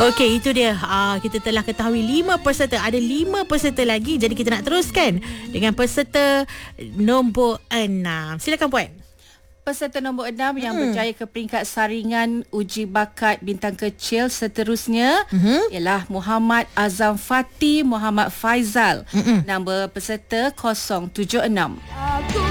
Okey, itu dia. Kita telah ketahui 5 peserta. Ada 5 peserta lagi. Jadi kita nak teruskan dengan peserta nombor 6. Silakan Puan. Peserta nombor 6 yang berjaya ke peringkat saringan uji bakat bintang kecil seterusnya ialah Muhammad Azam Fatih Muhammad Faizal. Nombor peserta 076.